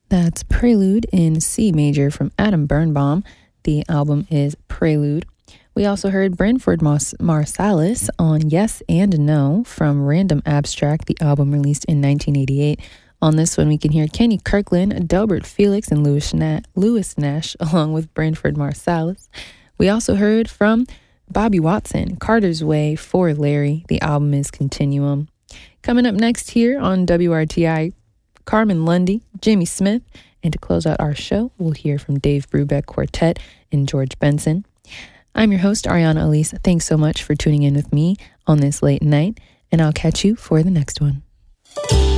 That's Prelude in C major from Adam Birnbaum. The album is Prelude. We also heard Branford Marsalis on Yes and No from Random Abstract, the album released in 1988. On this one, we can hear Kenny Kirkland, Delbert Felix, and Louis Nash, along with Branford Marsalis. We also heard from Bobby Watson, Carter's Way for Larry. The album is Continuum. Coming up next here on WRTI, Carmen Lundy, Jimmy Smith, and to close out our show, we'll hear from Dave Brubeck Quartet and George Benson. I'm your host, Ariana Elise. Thanks so much for tuning in with me on this late night, and I'll catch you for the next one.